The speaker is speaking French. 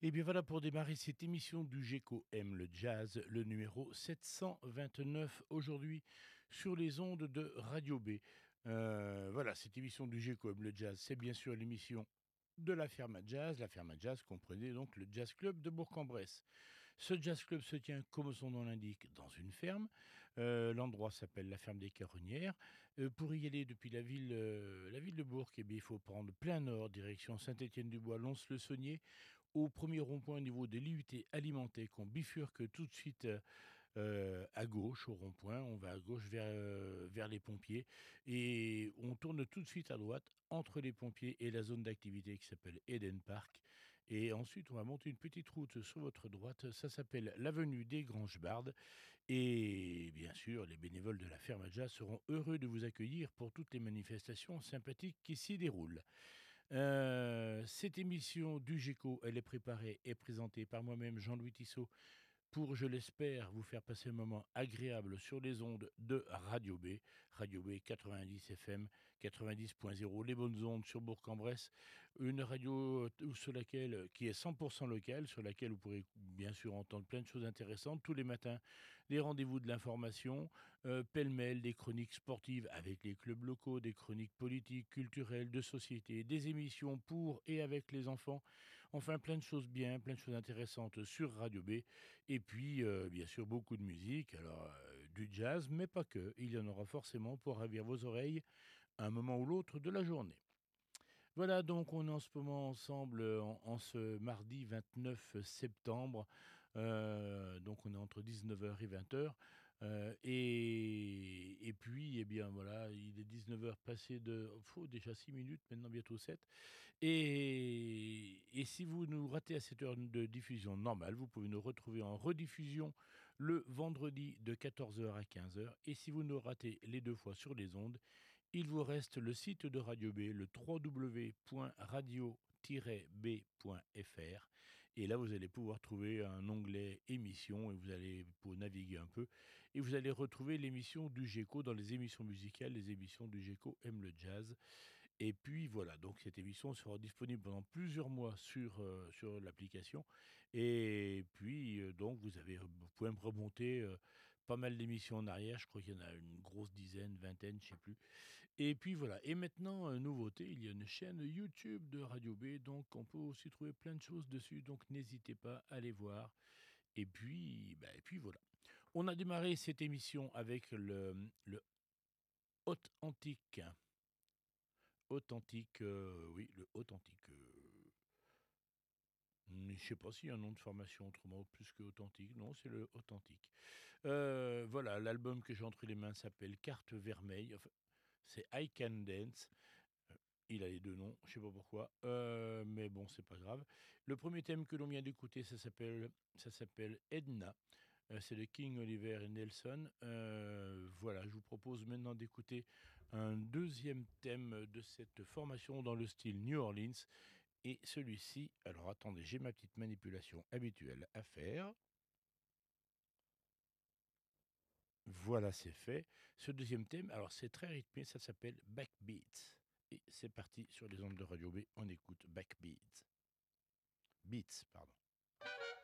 Et bien voilà pour démarrer cette émission du GECO aime le jazz, le numéro 729 aujourd'hui sur les ondes de Radio B. Voilà, cette émission du GECO aime le jazz, c'est bien sûr l'émission de la Ferme à Jazz. La Ferme à Jazz comprenait donc le Jazz Club de Bourg-en-Bresse. Ce jazz club se tient, comme son nom l'indique, dans une ferme. L'endroit s'appelle la ferme des Caronnières. Pour y aller depuis la ville de Bourg, eh bien, il faut prendre plein nord, direction Saint-Étienne-du-Bois, Lons-le-Saunier, au premier rond-point au niveau de l'IUT alimenté qu'on bifurque tout de suite à gauche au rond-point. On va à gauche vers les pompiers et on tourne tout de suite à droite entre les pompiers et la zone d'activité qui s'appelle Eden Park. Et ensuite, on va monter une petite route sur votre droite. Ça s'appelle l'avenue des Granges-Bardes. Et bien sûr, les bénévoles de la ferme Adja seront heureux de vous accueillir pour toutes les manifestations sympathiques qui s'y déroulent. Cette émission du GECO, elle est préparée et présentée par moi-même, Jean-Louis Tissot, pour, je l'espère, vous faire passer un moment agréable sur les ondes de Radio B 90 FM, 90.0, les bonnes ondes sur Bourg-en-Bresse, une radio sur laquelle, qui est 100% locale, sur laquelle vous pourrez bien sûr entendre plein de choses intéressantes tous les matins, des rendez-vous de l'information, pêle-mêle, des chroniques sportives avec les clubs locaux, des chroniques politiques, culturelles, de société, des émissions pour et avec les enfants, enfin plein de choses bien, plein de choses intéressantes sur Radio B. Et puis, bien sûr, beaucoup de musique, alors du jazz, mais pas que. Il y en aura forcément pour ravir vos oreilles à un moment ou l'autre de la journée. Voilà, donc on est en ce moment ensemble en ce mardi 29 septembre. Donc on est entre 19h et 20h. Et puis, eh bien voilà, il est 19h passé de déjà 6 minutes, maintenant bientôt 7. Et si vous nous ratez à cette heure de diffusion normale, vous pouvez nous retrouver en rediffusion le vendredi de 14h à 15h. Et si vous nous ratez les deux fois sur les ondes, il vous reste le site de Radio B, le www.radio-b.fr. Et là, vous allez pouvoir trouver un onglet émissions et vous allez pour naviguer un peu. Et vous allez retrouver l'émission du GECO dans les émissions musicales. Les émissions du GECO aiment le jazz. Et puis voilà, donc cette émission sera disponible pendant plusieurs mois sur l'application. Et puis, donc, vous pouvez me remonter pas mal d'émissions en arrière. Je crois qu'il y en a une grosse dizaine, vingtaine, je sais plus. Et puis voilà. Et maintenant, nouveauté, il y a une chaîne YouTube de Radio B, donc on peut aussi trouver plein de choses dessus. Donc n'hésitez pas à aller voir. Et puis voilà. On a démarré cette émission avec le Authentique. Authentique, oui, le Authentique. Je sais pas s'il y a un nom de formation autrement plus que Authentique. Non, c'est le Authentique. Voilà, l'album que j'ai entre les mains s'appelle Carte Vermeille. Enfin, c'est I Can Dance. Heu, il a les 2 noms, je sais pas pourquoi, mais bon, c'est pas grave. Le premier thème que l'on vient d'écouter, ça s'appelle Edna, c'est de King, Oliver et Nelson. Voilà, je vous propose maintenant d'écouter un deuxième thème de cette formation dans le style New Orleans et celui-ci, alors attendez, j'ai ma petite manipulation habituelle à faire. Voilà, c'est fait. Ce deuxième thème, alors c'est très rythmé, ça s'appelle Backbeats et c'est parti sur les ondes de Radio B, on écoute Backbeats. Beats, pardon.